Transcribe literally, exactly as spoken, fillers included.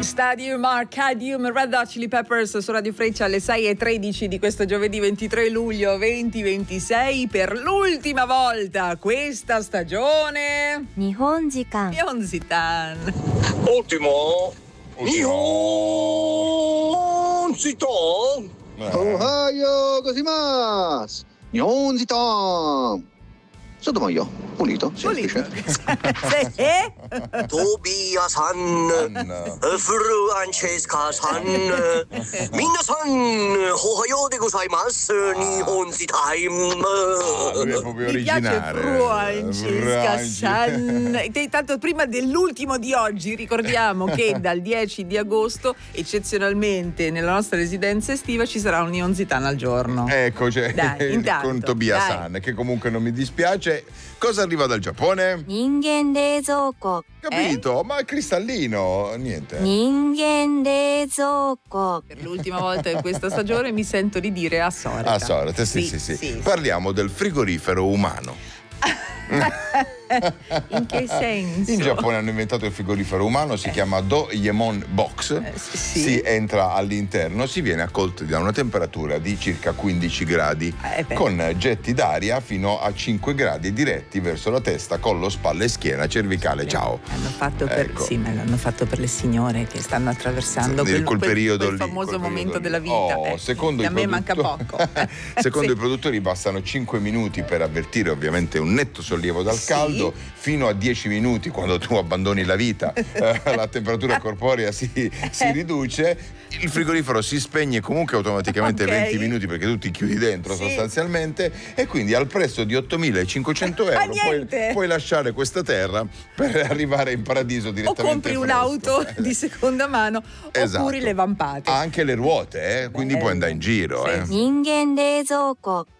Stadium Arcadium, Red Hot Chili Peppers su Radio Freccia alle sei e tredici di questo giovedì ventitré luglio duemilaventisei per l'ultima volta questa stagione. Nihon Jikan. Nihon Zitan. Ultimo. Nihon Zitan. Ohayo gozaimasu. Nihon Zitan. Sotomayor, pulito, semplice. Tobia-san, Furu Anceska-san, Minna-san, Ohayo de gozaimasu, Nihon Zitan. Ah, lui è proprio Mi piace originale. Fru Anceska-san. Tanto prima dell'ultimo di oggi ricordiamo che dal dieci di agosto eccezionalmente nella nostra residenza estiva ci sarà un Nihon Zitan al giorno. Ecco, cioè, Dai, intanto, con Tobia-san, che comunque non mi dispiace. Cosa arriva dal Giappone? Ningen reizouko. Capito, ma è cristallino, niente. Ningen reizouko. Per l'ultima volta in questa stagione mi sento di dire a sorte. A sorte, sì, sì, sì. sì. Parliamo del frigorifero umano. In che senso? In Giappone hanno inventato il frigorifero umano, si chiama Doyemon Box. Eh, sì. Si entra all'interno, si viene accolti da una temperatura di circa quindici gradi, Eh, beh. con getti d'aria fino a cinque gradi diretti verso la testa, collo, spalle, schiena, cervicale. Ciao. L'hanno fatto per, Ecco. sì, ma l'hanno fatto per le signore che stanno attraversando Quel- quel, quel quel- periodo quel lì, famoso quel momento periodo della lì. vita. Oh, eh. secondo E i a me manca produttori- poco. Secondo Sì. i produttori bastano cinque minuti per avvertire ovviamente un netto sollievo dal Sì. caldo, fino a dieci minuti quando tu abbandoni la vita, eh, la temperatura corporea si, si riduce, il frigorifero si spegne comunque automaticamente Ok. venti minuti perché tu ti chiudi dentro Sì. sostanzialmente, e quindi al prezzo di ottomilacinquecento Ah, euro puoi, niente. puoi lasciare questa terra per arrivare in paradiso O direttamente compri fresco. un'auto di seconda mano Esatto. oppure le vampate. Ha anche le ruote, eh, quindi Bello. puoi andare in giro. Sì, eh. sì. Ningen reizouko.